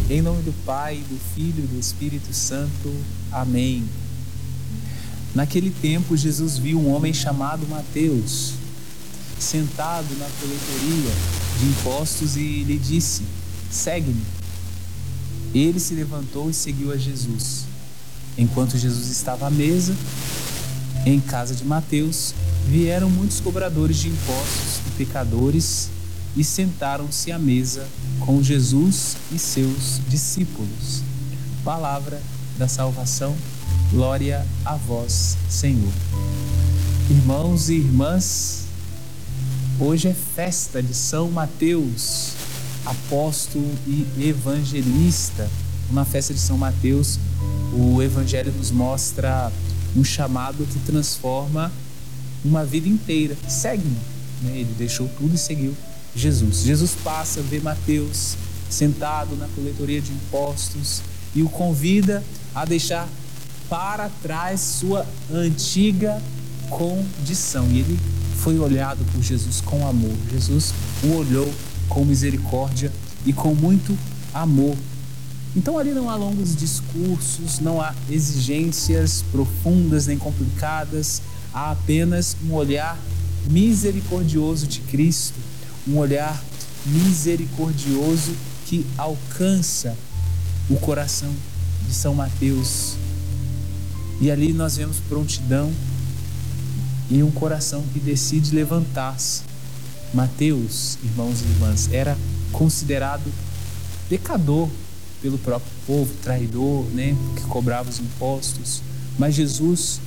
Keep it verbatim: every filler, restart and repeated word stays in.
Em nome do Pai, do Filho e do Espírito Santo. Amém. Naquele tempo, Jesus viu um homem chamado Mateus, sentado na coletoria de impostos, e lhe disse: segue-me. Ele se levantou e seguiu a Jesus. Enquanto Jesus estava à mesa, em casa de Mateus, vieram muitos cobradores de impostos e pecadores e sentaram-se à mesa com Jesus e seus discípulos. Palavra da salvação, glória a vós, Senhor. Irmãos e irmãs, hoje é festa de São Mateus, apóstolo e evangelista. Na festa de São Mateus, o Evangelho nos mostra um chamado que transforma uma vida inteira. Segue-me. Ele deixou tudo e seguiu Jesus. Jesus passa, vê Mateus sentado na coletoria de impostos e o convida a deixar para trás sua antiga condição. E ele foi olhado por Jesus com amor. Jesus o olhou com misericórdia e com muito amor. Então ali não há longos discursos, não há exigências profundas nem complicadas, há apenas um olhar misericordioso de Cristo, um olhar misericordioso que alcança o coração de São Mateus. E ali nós vemos prontidão e um coração que decide levantar-se. Mateus, irmãos e irmãs, era considerado pecador pelo próprio povo, traidor, né, que cobrava os impostos. Mas Jesus